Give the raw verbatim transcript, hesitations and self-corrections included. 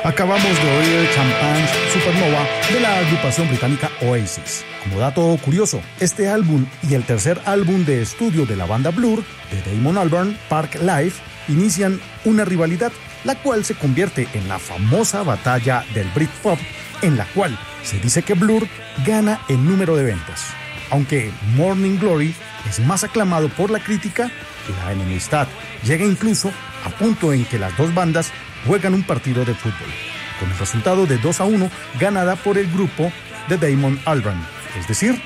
Acabamos de oír Champagne Supernova de la agrupación británica Oasis. Como dato curioso, este álbum y el tercer álbum de estudio de la banda Blur, de Damon Albarn, Park Life, inician una rivalidad, la cual se convierte en la famosa batalla del Britpop, en la cual se dice que Blur gana el número de ventas. Aunque Morning Glory es más aclamado por la crítica, la enemistad llega incluso a punto en que las dos bandas juegan un partido de fútbol, con el resultado de dos a uno ganada por el grupo de Damon Albarn, es decir,